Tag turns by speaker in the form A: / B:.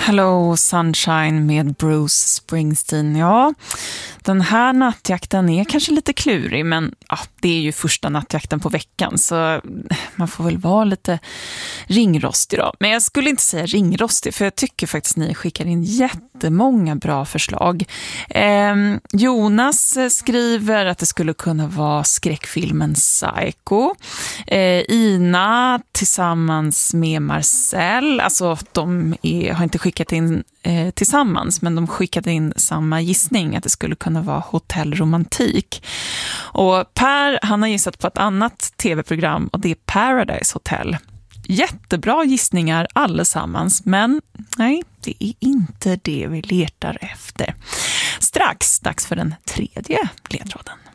A: Hello Sunshine med Bruce Springsteen. Ja, den här nattjakten är kanske lite klurig, men ja, det är ju första nattjakten på veckan, så man får väl vara lite ringrostig då. Men jag skulle inte säga ringrostig, för jag tycker faktiskt ni skickar in jättemånga bra förslag. Jonas skriver att det skulle kunna vara skräckfilmen Psycho. Ina tillsammans med Marcel, alltså de har inte skickat in tillsammans, men de skickade in samma gissning, att det skulle kunna vara Hotell Romantik. Och Per, han har gissat på ett annat tv-program, och det är Paradise Hotel. Jättebra gissningar allesammans, men nej, det är inte det vi letar efter. Strax dags för den tredje ledtråden.